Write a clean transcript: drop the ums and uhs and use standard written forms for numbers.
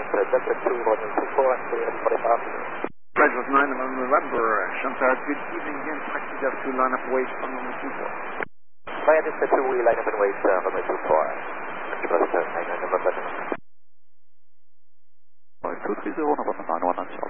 Delta 2, Roger 24, and clear for the afternoon. Flight was 9 of November, Chantar, good evening again, taxi Delta 2, line up waste from runway 24. Fire Delta 2, we line up and waste runway 24. Delta 9 November. 230, November 919.